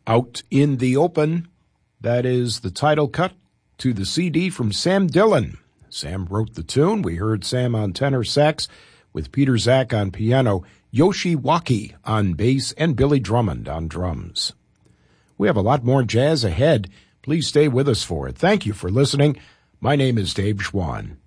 Out in the Open. That is the title cut to the CD from Sam Dillon. Sam wrote the tune. We heard Sam on tenor sax with Peter Zach on piano, Yoshi Waki on bass, and Billy Drummond on drums. We have a lot more jazz ahead. Please stay with us for it. Thank you for listening. My name is Dave Schwann.